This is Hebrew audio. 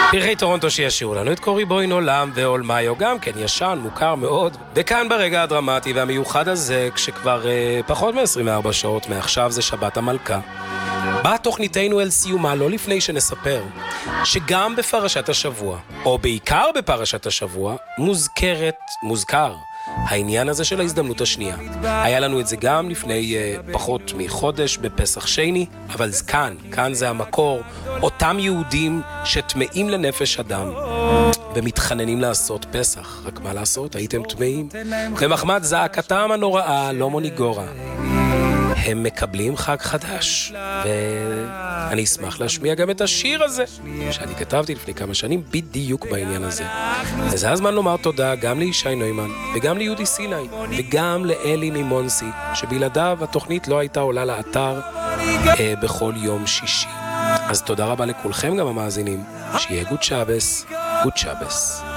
פרחי טורונטו שישירו לנו את קורי בוין עולם ועולמיו, גם כן ישן, מוכר מאוד. וכאן ברגע הדרמטי והמיוחד הזה, כשכבר פחות מ-24 שעות מעכשיו זה שבת המלכה, באה תוכניתנו אל סיומה, לא לפני שנספר שגם בפרשת השבוע, או בעיקר בפרשת השבוע, מוזכר העניין הזה של ההזדמנות השנייה. היה לנו את זה גם לפני פחות מחודש בפסח שני, אבל כאן זה המקור, אותם יהודים שטמאים לנפש אדם ומתחננים לעשות פסח. רק מה לעשות? הייתם טמאים. ומחמד זעקתם הנוראה לא מוניגורה. הם מקבלים חג חדש, ואני אשמח להשמיע גם את השיר הזה שאני כתבתי לפני כמה שנים בדיוק בעניין הזה. וזה הזמן לומר תודה גם לישי נוימן וגם ליהודי סיני וגם לאלי ממונסי, שבלעדיו התוכנית לא הייתה עולה לאתר בכל יום שישי. אז תודה רבה לכולכם גם המאזינים, שיהיה גוד שבס.